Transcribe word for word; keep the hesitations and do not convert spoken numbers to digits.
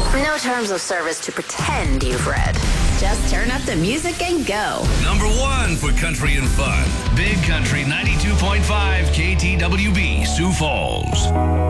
No terms of service to pretend you've read. Just turn up the music and go. Number one for country and fun. Big Country ninety-two point five K T W B, Sioux Falls.